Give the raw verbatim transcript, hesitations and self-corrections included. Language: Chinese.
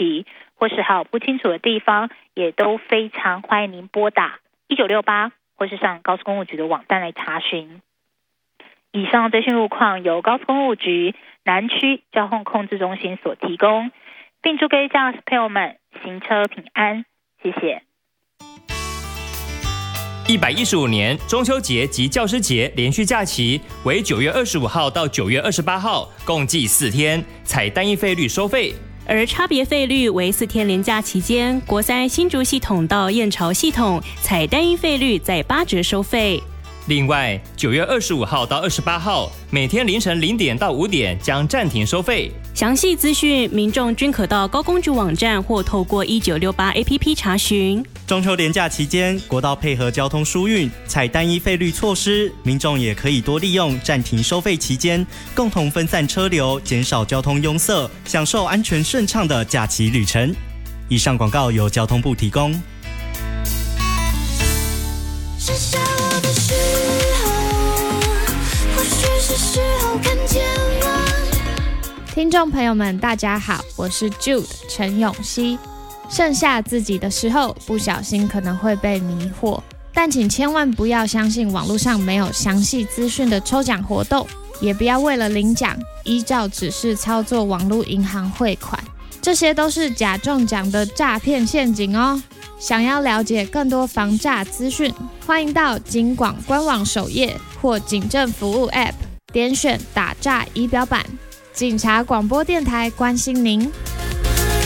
题，或是还有不清楚的地方，也都非常欢迎您拨打一九六八，或是上高速公路局的网站来查询。以上资讯路况由高速公路局南区交通控制中心所提供，并祝各位驾驶朋友们行车平安，谢谢。 一百一十五年中秋节及教师节连续假期为九月二十五号到九月二十八号，共计四天，采单一费率收费。 而差别费率为四天连假期间，国三新竹系统到燕巢系统采单一费率在八折收费。 另外，九月二十五号到二十八号，每天凌晨零点到五点将暂停收费。 详细资讯，民众均可到高公局网站或透过一九六八 A P P 查询。 中秋连假期间，国道配合交通疏运，采单一费率措施，民众也可以多利用暂停收费期间，共同分散车流，减少交通拥塞，享受安全顺畅的假期旅程。以上广告由交通部提供。 剩下我的时候，或许是时候看见我。 听众朋友们，大家好，我是 Jude 陈永熙。剩下自己的时候，不小心可能会被迷惑，但请千万不要相信网络上没有详细资讯的抽奖活动，也不要为了领奖依照指示操作网络银行汇款，这些都是假中奖的诈骗陷阱哦。想要了解更多防诈资讯，欢迎到警广官网首页或警政服务 App 点选打诈仪表板。警察广播电台关心您。